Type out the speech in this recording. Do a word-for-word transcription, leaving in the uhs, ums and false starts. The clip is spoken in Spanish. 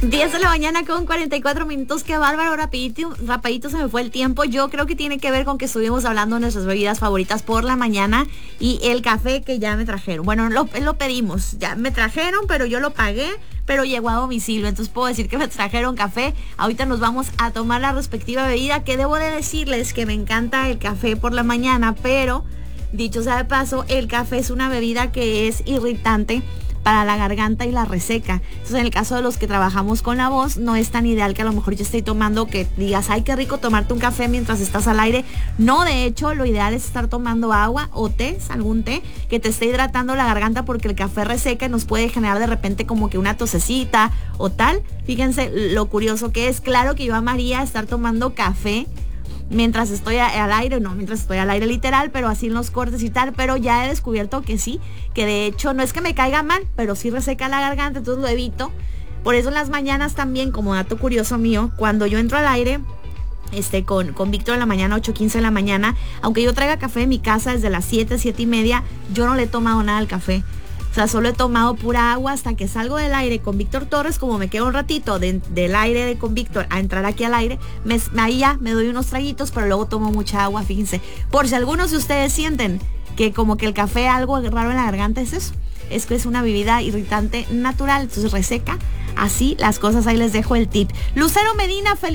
diez de la mañana con cuarenta y cuatro minutos. Qué bárbaro, rapidito, rapidito se me fue el tiempo. Yo creo que tiene que ver con que estuvimos hablando de nuestras bebidas favoritas por la mañana y el café que ya me trajeron. Bueno, lo, lo pedimos, ya me trajeron, pero yo lo pagué, pero llegó a domicilio. Entonces puedo decir que me trajeron café. Ahorita nos vamos a tomar la respectiva bebida, que debo de decirles que me encanta el café por la mañana, pero dicho sea de paso, el café es una bebida que es irritante para la garganta y la reseca. Entonces, en el caso de los que trabajamos con la voz, no es tan ideal que a lo mejor yo esté tomando, que digas, ay, qué rico tomarte un café mientras estás al aire. No, de hecho, lo ideal es estar tomando agua o té, algún té, que te esté hidratando la garganta, porque el café reseca y nos puede generar de repente como que una tosecita o tal. Fíjense lo curioso que es. Claro que yo amaría estar tomando café mientras estoy al aire, no mientras estoy al aire literal, pero así en los cortes y tal, pero ya he descubierto que sí, que de hecho no es que me caiga mal, pero sí reseca la garganta, entonces lo evito. Por eso en las mañanas también, como dato curioso mío, cuando yo entro al aire este con, con Víctor en la mañana, ocho quince de la mañana, aunque yo traiga café de mi casa desde las siete, siete y media, yo no le he tomado nada al café. O sea, solo he tomado pura agua hasta que salgo del aire con Víctor Torres. Como me quedo un ratito de, del aire de, con Víctor a entrar aquí al aire, me, ahí ya me doy unos traguitos, pero luego tomo mucha agua, fíjense. Por si algunos de ustedes sienten que como que el café algo raro en la garganta, es eso. Es que es una bebida irritante natural, entonces reseca. Así las cosas, ahí les dejo el tip. Lucero Medina, feliz